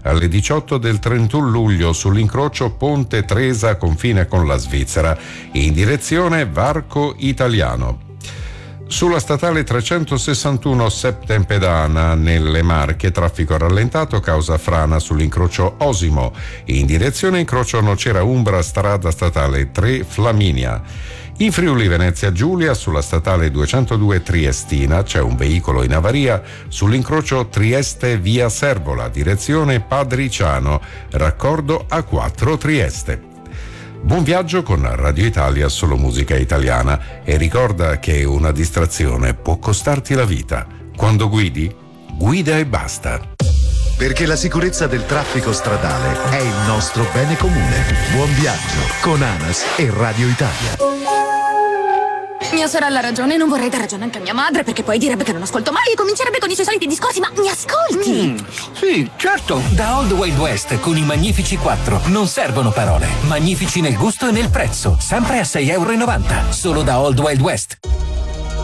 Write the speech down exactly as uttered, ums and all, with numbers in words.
alle diciotto del trentuno luglio sull'incrocio Ponte Tresa confine con la Svizzera in direzione Varco Italiano. Sulla statale trecentosessantuno Septempedana nelle Marche, traffico rallentato causa frana sull'incrocio Osimo in direzione incrocio Nocera Umbra, strada statale tre Flaminia. In Friuli Venezia Giulia sulla statale duecentodue Triestina c'è un veicolo in avaria sull'incrocio Trieste via Servola, direzione Padriciano, raccordo A quattro Trieste. Buon viaggio con Radio Italia, solo musica italiana, e ricorda che una distrazione può costarti la vita. Quando guidi, guida e basta. Perché la sicurezza del traffico stradale è il nostro bene comune. Buon viaggio con ANAS e Radio Italia. Mia sorella ha ragione, non vorrei dar ragione anche a mia madre, perché poi direbbe che non ascolto mai e comincerebbe con i suoi soliti discorsi, ma mi ascolti? Mm, sì, certo. Da Old Wild West con i Magnifici quattro non servono parole. Magnifici nel gusto e nel prezzo, sempre a sei e novanta euro, solo da Old Wild West.